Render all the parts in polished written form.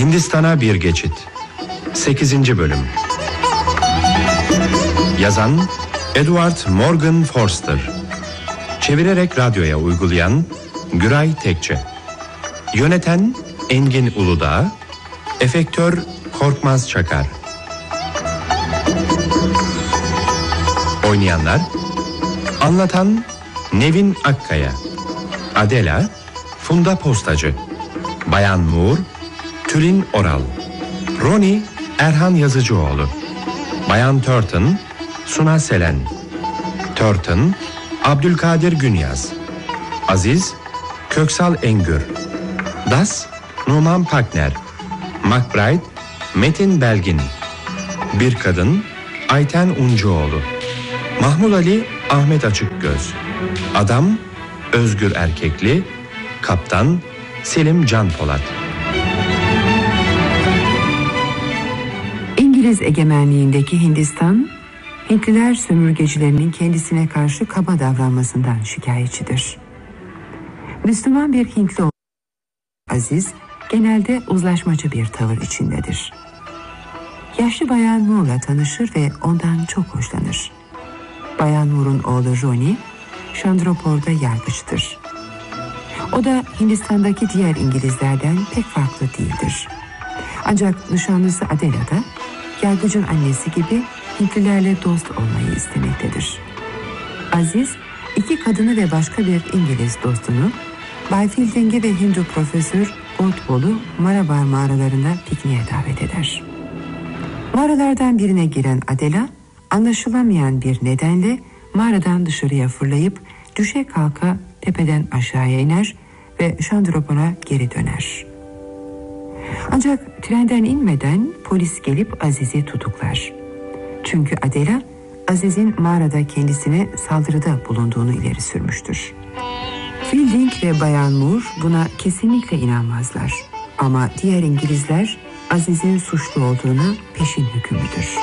Hindistan'a bir geçit. 8. bölüm. Yazan Edward Morgan Forster. Çevirerek radyoya uygulayan Güray Tekçe. Yöneten Engin Uludağ. Efektör Korkmaz Çakar. Oynayanlar: anlatan Nevin Akkaya, Adela Funda Postacı, Bayan Moore Tülin Oral, Roni Erhan Yazıcıoğlu, Bayan Turton Suna Selen, Turton Abdülkadir Günyaz, Aziz Köksal Engür, Das Numan Pakner, McBride Metin Belgin, Bir Kadın Ayten Uncuoğlu, Mahmud Ali Ahmet Açıkgöz, Adam Özgür Erkekli, Kaptan Selim Can Polat. İngiliz egemenliğindeki Hindistan, Hintliler sömürgecilerinin kendisine karşı kaba davranmasından şikayetçidir. Müslüman bir Hintli olan Aziz, genelde uzlaşmacı bir tavır içindedir. Yaşlı Bayan Moore'la tanışır ve ondan çok hoşlanır. Bayan Moore'un oğlu Roni, Chandrapor'da yargıçtır. O da Hindistan'daki diğer İngilizlerden pek farklı değildir. Ancak nişanlısı Adela da yargıcın annesi gibi Hintlilerle dost olmayı istemektedir. Aziz, 2 kadını ve başka bir İngiliz dostunu Bay Fielding'i ve Hindu profesör Oldball'u Malabar mağaralarına pikniğe davet eder. Mağaralardan birine giren Adela, anlaşılamayan bir nedenle mağaradan dışarıya fırlayıp düşe kalka tepeden aşağıya iner ve Chandrapor'a geri döner. Ancak trenden inmeden polis gelip Aziz'i tutuklar. Çünkü Adela, Aziz'in mağarada kendisine saldırıda bulunduğunu ileri sürmüştür. Fielding ve Bayan Moore buna kesinlikle inanmazlar. Ama diğer İngilizler Aziz'in suçlu olduğuna peşin hükümlüdür.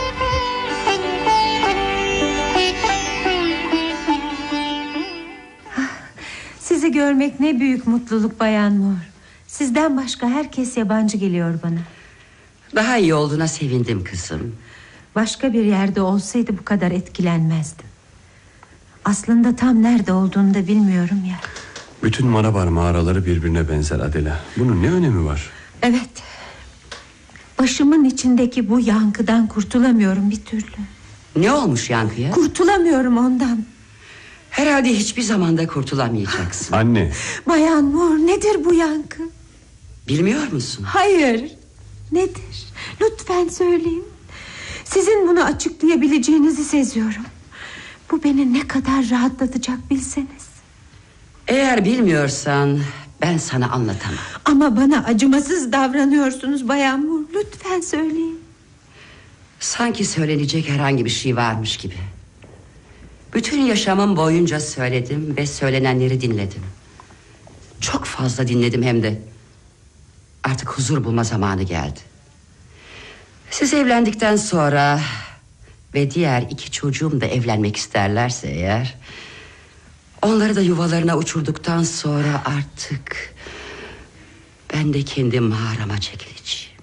Sizi görmek ne büyük mutluluk Bayan Moore. Sizden başka herkes yabancı geliyor bana. Daha iyi olduğuna sevindim kızım. Başka bir yerde olsaydı bu kadar etkilenmezdim. Aslında tam nerede olduğunu da bilmiyorum ya. Bütün Malabar mağaraları birbirine benzer Adela. Bunun ne önemi var? Evet. Başımın içindeki bu yankıdan kurtulamıyorum bir türlü. Ne olmuş yankıya? Kurtulamıyorum ondan. Herhalde hiçbir zamanda kurtulamayacaksın. Anne. Bayan Moore, nedir bu yankı? Bilmiyor musun? Hayır. Nedir? Lütfen söyleyin. Sizin bunu açıklayabileceğinizi seziyorum. Bu beni ne kadar rahatlatacak bilseniz. Eğer bilmiyorsan ben sana anlatamam. Ama bana acımasız davranıyorsunuz Bayan Moore. Lütfen söyleyin. Sanki söylenecek herhangi bir şey varmış gibi. Bütün yaşamım boyunca söyledim ve söylenenleri dinledim. Çok fazla dinledim hem de. Artık huzur bulma zamanı geldi. Siz evlendikten sonra ve diğer 2 çocuğum da evlenmek isterlerse eğer, onları da yuvalarına uçurduktan sonra artık ben de kendi mağarama çekileceğim.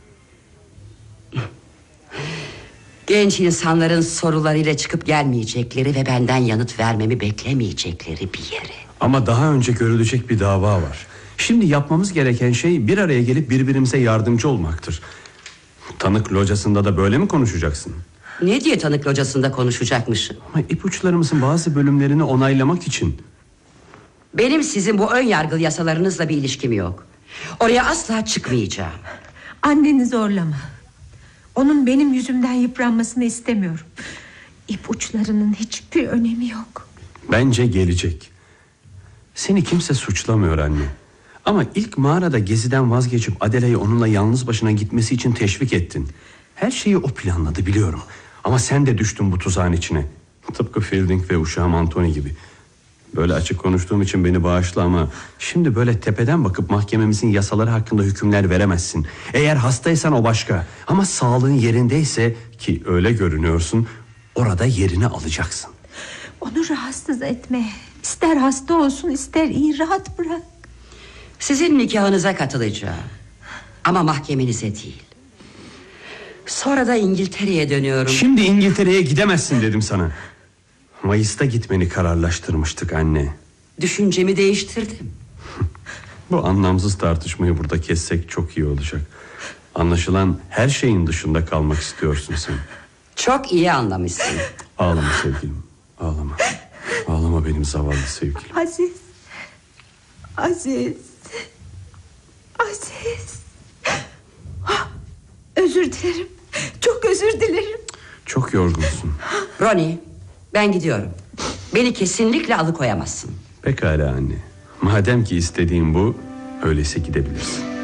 Genç insanların sorularıyla çıkıp gelmeyecekleri ve benden yanıt vermemi beklemeyecekleri bir yere. Ama daha önce görülecek bir dava var. Şimdi yapmamız gereken şey bir araya gelip birbirimize yardımcı olmaktır. Tanık locasında da böyle mi konuşacaksın? Ne diye tanık locasında konuşacakmışım? Ama ipuçlarımızın bazı bölümlerini onaylamak için. Benim sizin bu ön yargılı yasalarınızla bir ilişkim yok. Oraya asla çıkmayacağım. Anneni zorlama. Onun benim yüzümden yıpranmasını istemiyorum. İpuçlarının hiçbir önemi yok. Bence gelecek. Seni kimse suçlamıyor anne. Ama ilk mağarada geziden vazgeçip Adela'yı onunla yalnız başına gitmesi için teşvik ettin. Her şeyi o planladı biliyorum. Ama sen de düştün bu tuzağın içine. Tıpkı Fielding ve uşağım Anthony gibi. Böyle açık konuştuğum için beni bağışla ama şimdi böyle tepeden bakıp mahkememizin yasaları hakkında hükümler veremezsin. Eğer hastaysan o başka. Ama sağlığın yerindeyse, ki öyle görünüyorsun, orada yerini alacaksın. Onu rahatsız etme. İster hasta olsun ister iyi, rahat bırak. Sizin nikahınıza katılacağım. Ama mahkemenize değil. Sonra da İngiltere'ye dönüyorum. Şimdi İngiltere'ye gidemezsin dedim sana. Mayıs'ta gitmeni kararlaştırmıştık anne. Düşüncemi değiştirdim. Bu anlamsız tartışmayı burada kessek çok iyi olacak. Anlaşılan her şeyin dışında kalmak istiyorsun sen. Çok iyi anlamışsın. Ağlama sevgilim, ağlama. Ağlama benim zavallı sevgilim. Aziz. Aziz. Aziz. Ah, özür dilerim. Çok özür dilerim. Çok yorgunsun. Ronnie, ben gidiyorum. Beni kesinlikle alıkoyamazsın. Pekala anne. Madem ki istediğin bu, öyleyse gidebilirsin.